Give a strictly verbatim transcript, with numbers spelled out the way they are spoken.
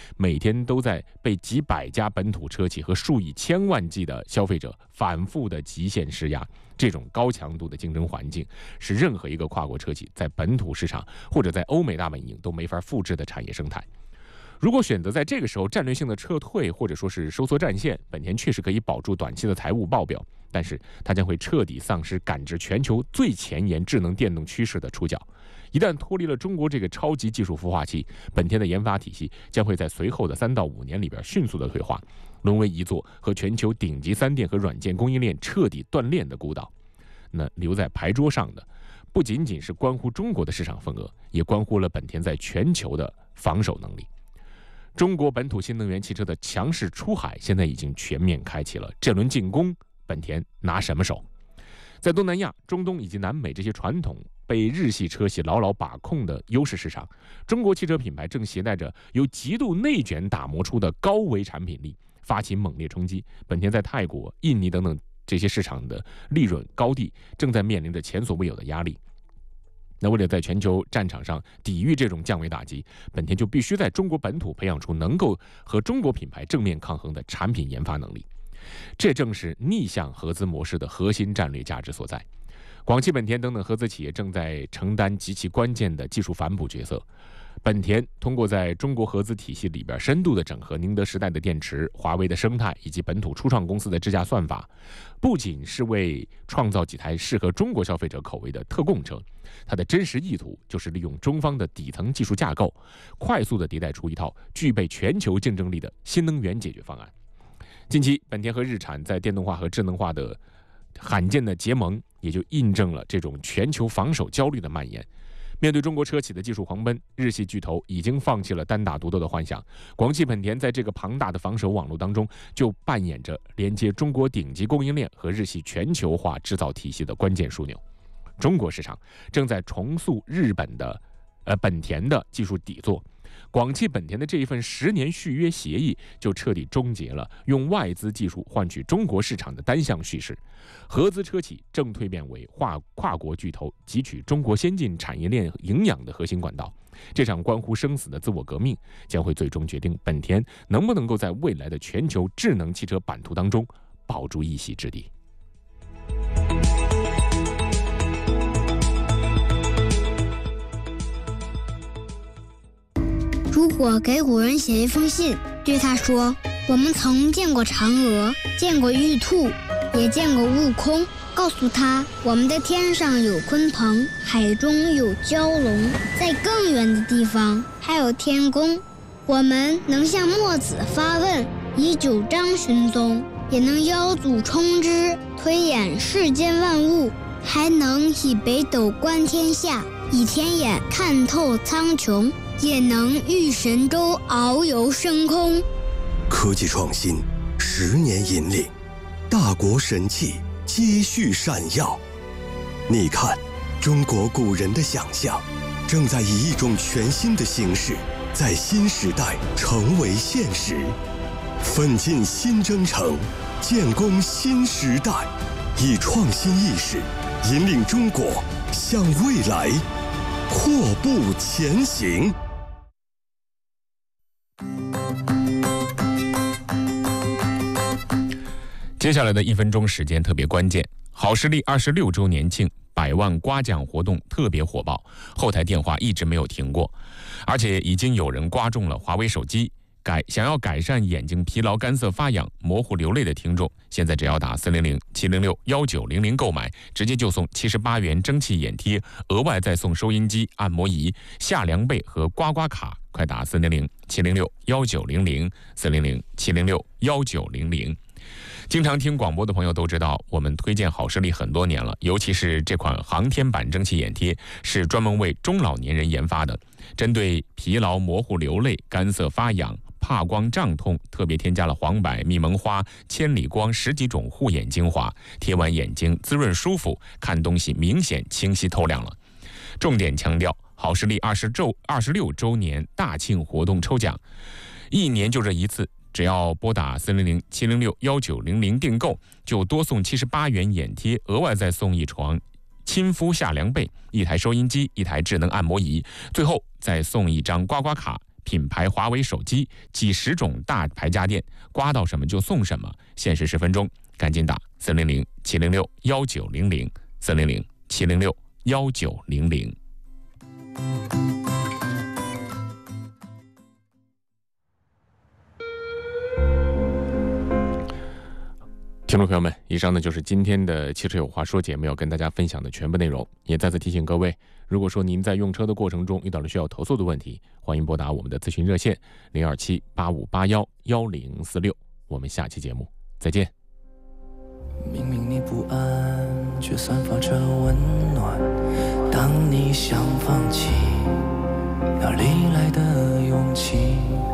每天都在被几百家本土车企和数以千万计的消费者反复的极限施压。这种高强度的竞争环境是任何一个跨国车企在本土市场或者在欧美大本营都没法复制的产业生态。如果选择在这个时候战略性的撤退或者说是收缩战线，本田确实可以保住短期的财务报表，但是它将会彻底丧失感知全球最前沿智能电动趋势的触角。一旦脱离了中国这个超级技术孵化器，本田的研发体系将会在随后的三到五年里边迅速的退化，沦为一座和全球顶级三电和软件供应链彻底断裂的孤岛。那留在牌桌上的不仅仅是关乎中国的市场份额，也关乎了本田在全球的防守能力。中国本土新能源汽车的强势出海现在已经全面开启了，这轮进攻本田拿什么手？在东南亚、中东以及南美这些传统被日系车企牢牢把控的优势市场，中国汽车品牌正携带着由极度内卷打磨出的高维产品力发起猛烈冲击。本田在泰国、印尼等等这些市场的利润高地正在面临着前所未有的压力。那为了在全球战场上抵御这种降维打击，本田就必须在中国本土培养出能够和中国品牌正面抗衡的产品研发能力。这正是逆向合资模式的核心战略价值所在。广汽本田等等合资企业正在承担极其关键的技术反哺角色。本田通过在中国合资体系里边深度的整合宁德时代的电池、华为的生态以及本土初创公司的智驾算法，不仅是为创造几台适合中国消费者口味的特供车，它的真实意图就是利用中方的底层技术架构，快速地迭代出一套具备全球竞争力的新能源解决方案。近期，本田和日产在电动化和智能化的罕见的结盟，也就印证了这种全球防守焦虑的蔓延。面对中国车企的技术狂奔，日系巨头已经放弃了单打独斗的幻想。广汽本田在这个庞大的防守网络当中，就扮演着连接中国顶级供应链和日系全球化制造体系的关键枢纽。中国市场正在重塑日本的呃本田的技术底座。广汽本田的这一份十年续约协议就彻底终结了用外资技术换取中国市场的单向叙事，合资车企正蜕变为跨跨国巨头汲取中国先进产业链营养的核心管道。这场关乎生死的自我革命将会最终决定本田能不能够在未来的全球智能汽车版图当中保住一席之地。 如果给古人写一封信，对他说：我们曾见过嫦娥，见过玉兔，也见过悟空，告诉他我们的天上有鲲鹏，海中有蛟龙，在更远的地方还有天宫。我们能向墨子发问，以九章寻踪，也能邀祖冲之，推演世间万物，还能以北斗观天下，以天眼看透苍穹，也能御神州遨游深空。 科技创新十年引领，大国神器接续闪耀。你看，中国古人的想象正在以一种全新的形式，在新时代成为现实。奋进新征程，建功新时代，以创新意识引领中国向未来阔步前行。 接下来的一分钟时间特别关键，好视力二十六周年庆百万刮奖活动特别火爆，后台电话一直没有停过，而且已经有人刮中了华为手机。改想要改善眼睛疲劳、干涩、发痒、模糊、流泪的听众，现在只要打四零零七零六幺九零零购买，直接就送七十八元蒸汽眼贴，额外再送收音机、按摩仪、下凉被和刮刮卡。快打四零零七零六幺九零零四零零七零六幺九零零。经常听广播的朋友都知道，我们推荐好视力很多年了，尤其是这款航天版蒸汽眼贴是专门为中老年人研发的，针对疲劳、模糊、流泪、干涩、发痒、怕光、胀痛，特别添加了黄柏、蜜蒙花、千里光十几种护眼精华，贴完眼睛滋润舒服，看东西明显清晰透亮了。重点强调，好视力二十周二十六周年大庆活动抽奖，一年就这一次。只要拨打四零零七零六幺九零零订购，就多送七十八元眼贴，额外再送一床亲肤下凉被、一台收音机、一台智能按摩仪，最后再送一张刮刮卡， 品牌华为手机，几十种大牌家电，刮到什么就送什么，限时十分钟，赶紧打三零零七零六幺九零零三零零七零六幺九零零。听众朋友们，以上呢就是今天的汽车有话说节目要跟大家分享的全部内容。也再次提醒各位，如果说您在用车的过程中遇到了需要投诉的问题，欢迎拨打我们的咨询热线零二七八五八幺幺零四六。我们下期节目再见。 明明你不安，却散发着温暖。当你想放弃，哪里来的勇气？